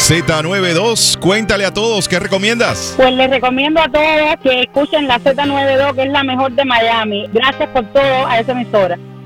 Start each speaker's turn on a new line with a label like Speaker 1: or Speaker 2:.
Speaker 1: Z92, cuéntale a todos, ¿qué recomiendas?
Speaker 2: Pues les recomiendo a todos que escuchen la Z92, que es la mejor de Miami. Gracias por todo a esa emisora.